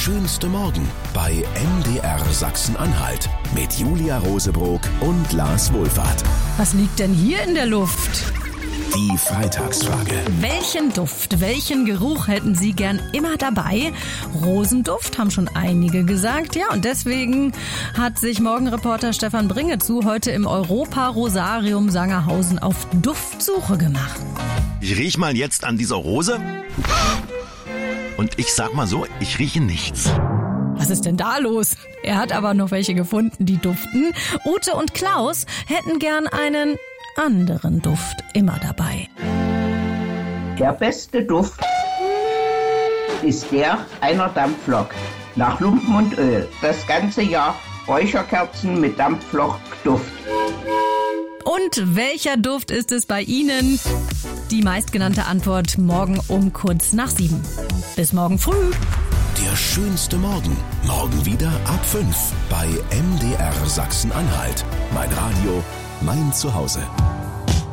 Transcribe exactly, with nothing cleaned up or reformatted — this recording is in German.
schönste Morgen bei M D R Sachsen-Anhalt mit Julia Rosebrock und Lars Wohlfahrt. Was liegt denn hier in der Luft? Die Freitagsfrage. Welchen Duft, welchen Geruch hätten Sie gern immer dabei? Rosenduft, haben schon einige gesagt. Ja, und deswegen hat sich Morgenreporter Stefan Bringezu heute im Europa-Rosarium Sangerhausen auf Duftsuche gemacht. Ich riech mal jetzt an dieser Rose und ich sag mal so, ich rieche nichts. Was ist denn da los? Er hat aber noch welche gefunden, die duften. Ute und Klaus hätten gern einen anderen Duft immer dabei. Der beste Duft ist der einer Dampflok nach Lumpen und Öl. Das ganze Jahr Räucherkerzen mit Dampflokduft. Und welcher Duft ist es bei Ihnen? Die meistgenannte Antwort morgen um kurz nach sieben. Bis morgen früh. Der schönste Morgen. Morgen wieder ab fünf bei M D R Sachsen-Anhalt. Mein Radio, mein Zuhause.